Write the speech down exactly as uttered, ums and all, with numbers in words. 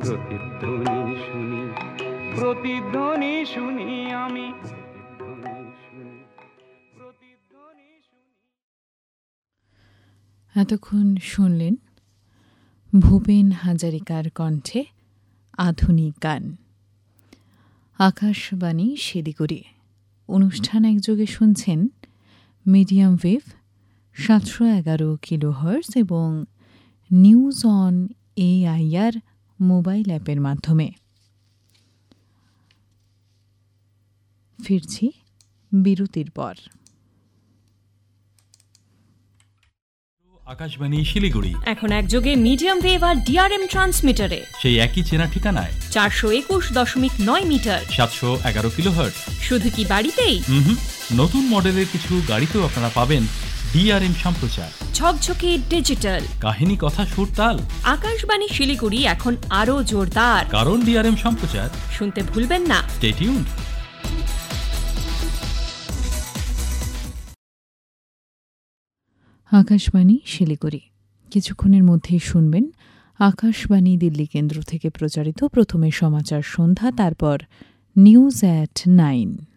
প্রতিধ্বনি শুনি, প্রতিধ্বনি শুনি আমি। এতক্ষণ শুনলেন ভূপেন হাজারিকার কণ্ঠে আধুনিক গান। আকাশবাণী শিলিগুড়ি অনুষ্ঠান একযোগে শুনছেন মিডিয়াম ওয়েভ সাতশো এগারো কিলোহার্টজ এবং নিউজ অন এআইআর মোবাইল অ্যাপের মাধ্যমে। ফিরছি বিরতির পর। আকাশবাণী শিলিগুড়ি এখন একযোগে মিডিয়াম ওয়েভ আর ডিআরএম ট্রান্সমিটারে সেই একই চেনা ঠিকানায় চারশো একুশ দশমিক নয় মিটার সাতশো এগারো কিলোহার্টজ। শুধু কি বাড়িতেই? হুম, নতুন মডেলের কিছু গাড়িতেও আপনারা পাবেন ডিআরএম সম্প্রচার। ঝকঝকে ডিজিটাল কাহিনী, কথা, সুর, তাল। আকাশবাণী শিলিগুড়ি এখন আরো জোরদার, কারণ ডিআরএম সম্প্রচার শুনতে ভুলবেন না। Stay tuned. আকাশবাণী শিলিগুড়ি কিছুক্ষণের মধ্যেই শুনবেন আকাশবাণী দিল্লি কেন্দ্র থেকে প্রচারিত প্রথমে সমাচার সন্ধ্যা, তারপর নিউজ অ্যাট নাইন।